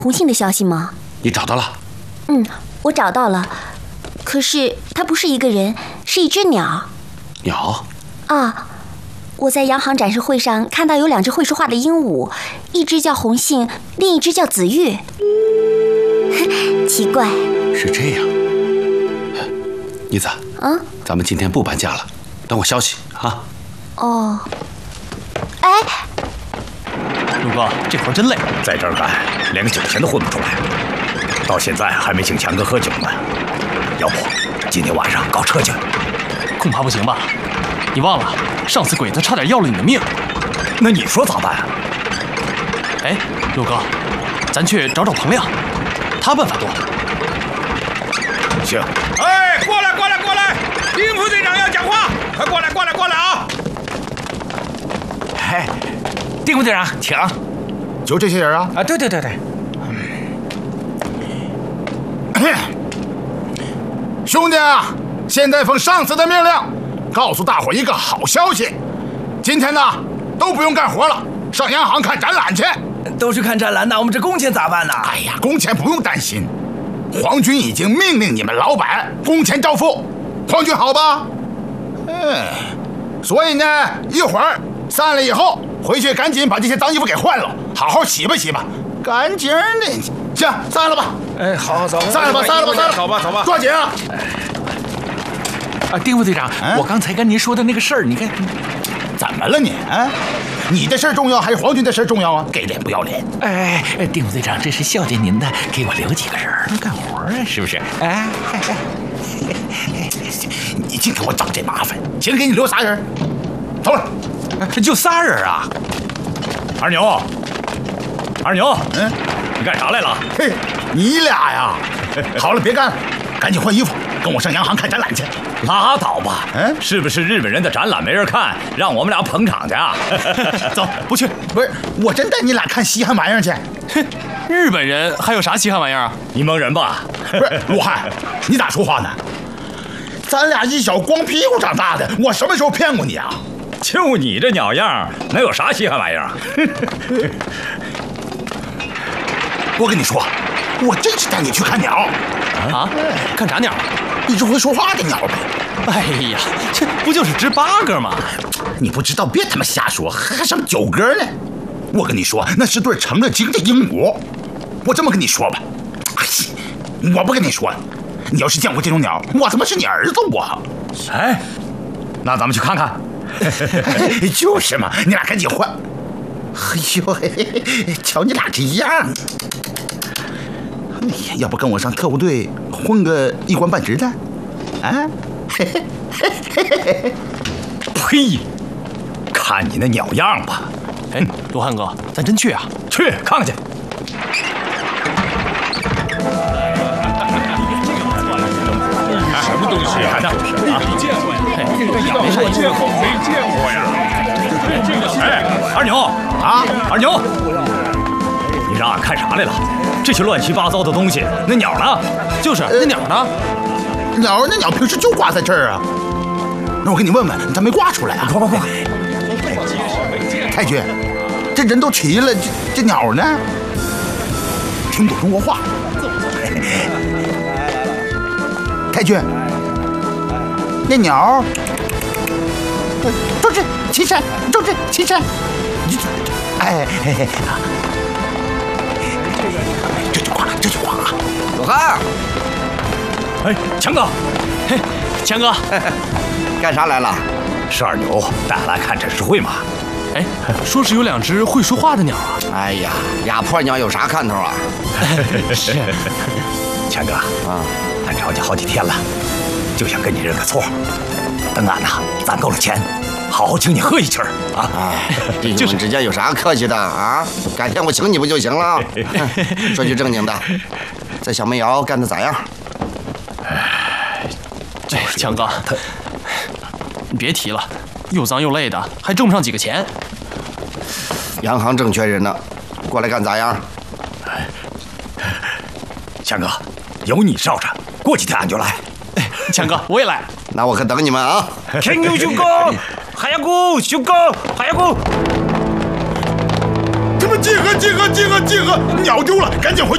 红杏的消息吗？ 你找到了？ 我找到了，可是它不是一个人，是一只鸟。 鸟？ 啊，我在洋行展示会上看到有2只会说话的鹦鹉，一只叫红杏，另一只叫紫玉。奇怪。 是这样。妮子，咱们今天不搬家了，等我消息啊。 哦。哎， 陆哥，这活真累， 在这儿干，连个酒钱都混不出来，到现在还没请强哥喝酒呢。要不今天晚上搞车去？ 恐怕不行吧？你忘了上次鬼子差点要了你的命。 那你说咋办？ 哎，陆哥，咱去找找彭亮，他办法多。 行。 哎，过来，丁副队长要讲话，快过来啊！ 哎，丁副队长，请。就这些人啊？ 啊，对。 兄弟啊，现在奉上司的命令，告诉大伙一个好消息，今天呢都不用干活了，上洋行看展览去。 都去看展览，那我们这工钱咋办呢？ 哎呀，工钱不用担心，皇军已经命令你们老板工钱照付。皇军好吧？所以呢，一会儿散了以后，回去赶紧把这些脏衣服给换了，好好洗吧，干净的。行，散了吧。 哎，好，走， 散了吧， 走吧， 抓紧啊！ 啊，丁副队长，我刚才跟您说的那个事儿，你看， 怎么了你啊？你的事儿重要还是皇军的事儿重要啊？给脸不要脸！ 哎，丁副队长，这是孝敬您的，给我留几个人干活啊，是不是？哎， 你净给我找这麻烦！先给你留仨人，走了。 就仨人啊？二牛，你干啥来了？ 嘿，你俩呀！好了，别干了，赶紧换衣服，跟我上洋行看展览去。 拉倒吧！是不是日本人的展览没人看，让我们俩捧场去啊？ 走，不去。不是，我真带你俩看稀罕玩意儿去。 哼，日本人还有啥稀罕玩意儿啊？ 你蒙人吧？ 不是，武汉，你咋说话呢？咱俩一小光屁股长大的，我什么时候骗过你啊？ 就你这鸟样，能有啥稀罕玩意儿啊？ 我跟你说，我真是带你去看鸟。 啊？看啥鸟？ 一只会说话的鸟呗。 哎呀，这不就是只8个吗？ 你不知道别他妈瞎说，还剩9个呢。我跟你说，那是对成了精的鹦鹉。我这么跟你说吧，我不跟你说了。你要是见过这种鸟，我他妈是你儿子我。 哎，那咱们去看看。 就是嘛，你俩赶紧换。哎呦，瞧你俩这样。哎呀，要不跟我上特务队混个1官半职的？啊？ 呸！看你那鸟样吧。 哎，罗汉哥，咱真去啊？ 去看看去。 什么东西啊？没见过呀！没见过呀！ 哎，二牛啊，二牛，你让俺看啥来了？这些乱七八糟的东西，那鸟呢？ 就是那鸟呢？ 那鸟平时就挂在这儿啊。那我给你问问，你咋没挂出来啊？ 挂！ 太君，这人都齐了，这鸟呢？听不懂中国话。太君，那鸟就是岐山，哎，这就挂了。 罗汉， 哎，强哥， 嘿，强哥， 干啥来了？ 是二牛带俺来看展示会嘛？ 哎，说是有2只会说话的鸟啊。 哎呀，压迫鸟有啥看头啊？ 是， 强哥啊，俺找你好几天了，就想跟你认个错。等俺呐攒够了钱，好好请你喝一曲啊！ 哎，弟兄们之间有啥客气的啊？改天我请你不就行了？说句正经的，在小煤窑干的咋样？ 哎，强哥，你别提了，又脏又累的，还挣不上几个钱。 洋行正缺人呢，过来干咋样？ 强哥，有你罩着，过几天俺就来。 强哥，我也来。 那我可等你们啊！ 天牛兄哥，还要过，兄哥，还要过。 他们集合！鸟丢了，赶紧回去。